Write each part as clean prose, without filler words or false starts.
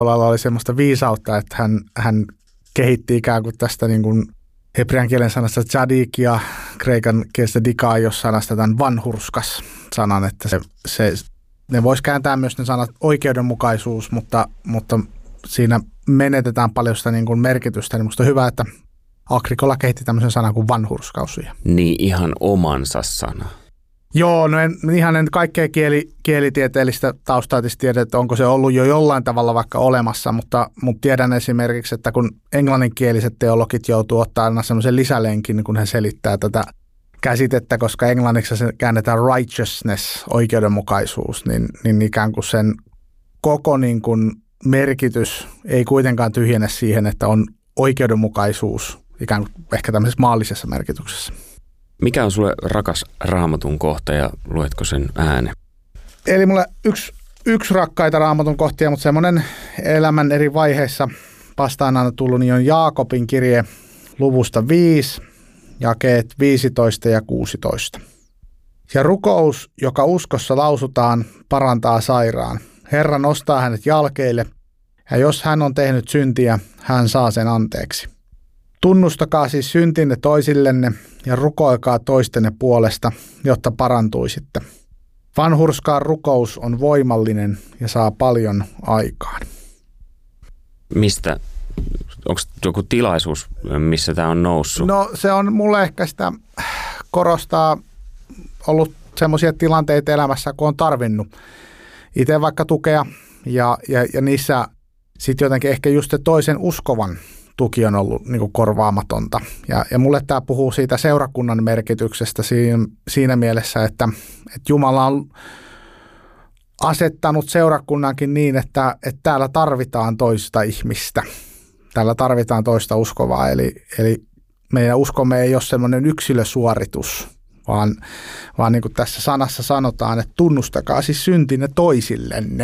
oli semmoista viisautta, että hän kehitti ikään kuin tästä niin kuin hebrean kielen sanasta tzadik ja kreikan kielestä dikaios sanasta tämän vanhurskas sanan, että ne voisi kääntää myös ne sanat oikeudenmukaisuus, mutta siinä menetetään paljon sitä niin kuin merkitystä, niin musta on hyvä, että Agricola kehitti tämmöisen sanan kuin vanhurskaus. Niin ihan omansa sana. Joo, no en kaikkea kielitieteellistä taustaa tiedä, että onko se ollut jo jollain tavalla vaikka olemassa, mutta tiedän esimerkiksi, että kun englanninkieliset teologit joutuu ottaa aina semmoisen lisälenkin, kun he selittää tätä käsitettä, koska englanniksi se käännetään righteousness, oikeudenmukaisuus, niin ikään kuin sen koko niin kuin merkitys ei kuitenkaan tyhjene siihen, että on oikeudenmukaisuus ikään kuin ehkä tämmöisessä maallisessa merkityksessä. Mikä on sulle rakas Raamatun kohta ja luetko sen äänen? Eli mulle yksi rakkaita Raamatun kohtia, mutta semmoinen elämän eri vaiheissa vastaan aina tullut, niin on Jaakobin kirje luvusta 5, jakeet 15 ja 16. Ja rukous, joka uskossa lausutaan, parantaa sairaan. Herra nostaa hänet jalkeille, ja jos hän on tehnyt syntiä, hän saa sen anteeksi. Tunnustakaa siis syntinne toisillenne ja rukoilkaa toistenne puolesta, jotta parantuisitte. Vanhurskaan rukous on voimallinen ja saa paljon aikaan. Mistä? Onko joku tilaisuus, missä tämä on noussut? No se on mulle ehkä sitä korostaa ollut semmoisia tilanteita elämässä, kun on tarvinnut itse vaikka tukea ja niissä sitten jotenkin ehkä just se toisen uskovan tuki on ollut niin kuin korvaamatonta. Ja mulle tämä puhuu siitä seurakunnan merkityksestä siinä mielessä, että Jumala on asettanut seurakunnankin niin, että täällä tarvitaan toista ihmistä. Täällä tarvitaan toista uskovaa. Eli meidän uskomme ei ole semmoinen yksilösuoritus, vaan niin kuin tässä sanassa sanotaan, että tunnustakaa siis syntinne toisillenne.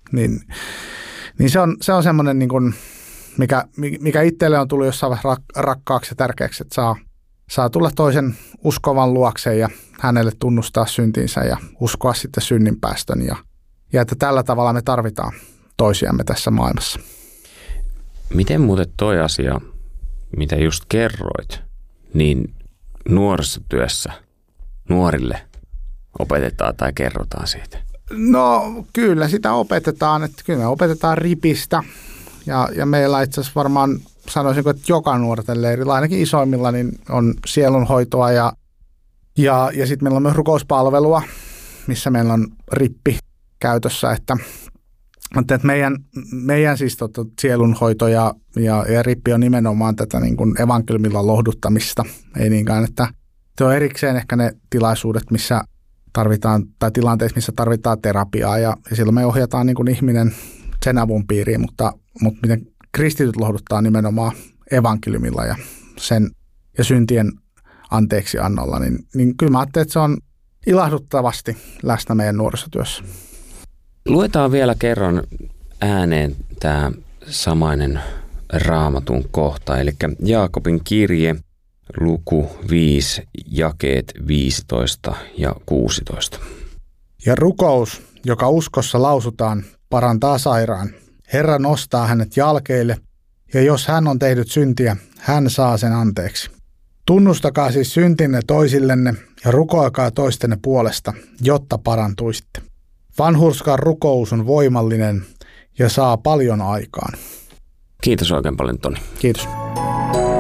Niin se on semmoinen niin kuin mikä itselle on tullut jossain rakkaaksi ja tärkeäksi, että saa tulla toisen uskovan luokseen ja hänelle tunnustaa syntinsä ja uskoa sitten synninpäästön. Ja että tällä tavalla me tarvitaan toisiamme tässä maailmassa. Miten muuten toi asia, mitä just kerroit, niin nuorisotyössä nuorille opetetaan tai kerrotaan siitä? No kyllä sitä opetetaan, että kyllä me opetetaan ripistä. Ja meillä itse asiassa varmaan sanoisin, että joka nuorten leirillä, ainakin isoimmilla, niin on sielunhoitoa ja sitten meillä on myös rukouspalvelua, missä meillä on rippi käytössä, että meidän siis sielunhoito ja rippi on nimenomaan tätä niin kuin evankeliumilla lohduttamista, ei niinkään, että se on erikseen ehkä ne tilaisuudet, missä tarvitaan, tai tilanteissa, missä tarvitaan terapiaa ja silloin me ohjataan niin kuin ihminen sen avun piiriin, mutta miten kristityt lohduttaa nimenomaan evankeliumilla ja syntien anteeksi annolla, niin kyllä mä ajattelin, että se on ilahduttavasti läsnä meidän nuorisotyössä. Luetaan vielä kerran ääneen tämä samainen Raamatun kohta, eli Jaakobin kirje, luku 5, jakeet 15 ja 16. Ja rukous, joka uskossa lausutaan, parantaa sairaan. Herra nostaa hänet jalkeille, ja jos hän on tehnyt syntiä, hän saa sen anteeksi. Tunnustakaa siis syntinne toisillenne ja rukoilkaa toistenne puolesta, jotta parantuisitte. Vanhurskaan rukous on voimallinen ja saa paljon aikaan. Kiitos oikein paljon, Toni. Kiitos.